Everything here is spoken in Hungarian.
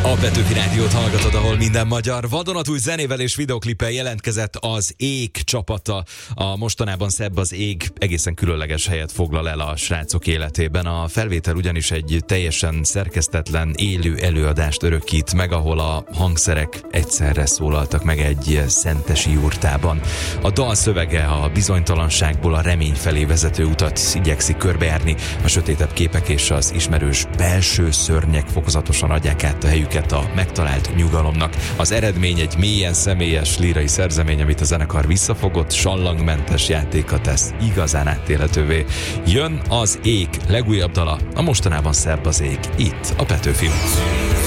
A Petőfi Rádiót hallgatod, ahol minden magyar. Vadonatúj zenével és videoklippel jelentkezett az Ég csapata. A mostanában szebb az ég egészen különleges helyet foglal el a srácok életében. A felvétel ugyanis egy teljesen szerkesztetlen, élő előadást örökít meg, ahol a hangszerek egyszerre szólaltak meg egy szentesi jurtában. A dal szövege a bizonytalanságból a remény felé vezető utat igyekszik körbejárni. A sötétebb képek és az ismerős belső szörnyek fokozatosan adják át a helyüket a megtalált nyugalomnak. Az eredmény egy mélyen személyes lírai szerzemény, amit a zenekar visszafogott, sallangmentes játéka tesz igazán átélhetővé. Jön az Ég legújabb dala, a mostanában szebb az ég, itt a Petőfin.